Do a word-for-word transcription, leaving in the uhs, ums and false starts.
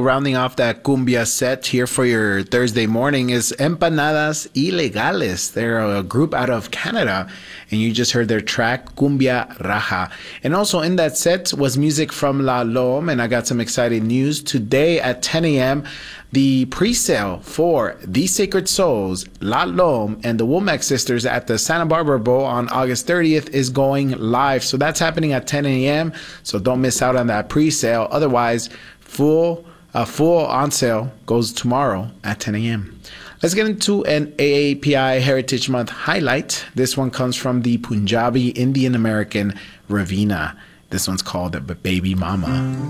rounding off that cumbia set here for your Thursday morning is Empanadas Ilegales. They're a group out of Canada, and you just heard their track Cumbia Raja. And also in that set was music from La Lom, and I got some exciting news. Today at ten a.m., the pre-sale for The Sacred Souls, La Lom, and the Womack Sisters at the Santa Barbara Bowl on August thirtieth is going live. So that's happening at ten a.m., so don't miss out on that pre-sale. Otherwise, full uh, full on sale goes tomorrow at ten a.m. Let's get into an A A P I Heritage Month highlight. This one comes from the Punjabi Indian American Ravina. This one's called Baby Mama.